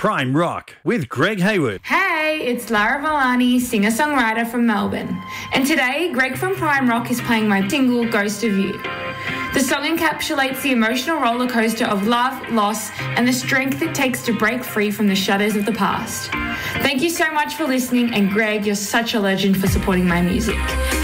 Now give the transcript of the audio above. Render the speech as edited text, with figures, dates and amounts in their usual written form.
Prime Rock with Greg Hayward. Hey, it's Lara Malani, singer-songwriter from Melbourne. And today, Greg from Prime Rock is playing my single, Ghost of You. The song encapsulates the emotional roller coaster of love, loss, and the strength it takes to break free from the shadows of the past. Thank you so much for listening, and Greg, you're such a legend for supporting my music.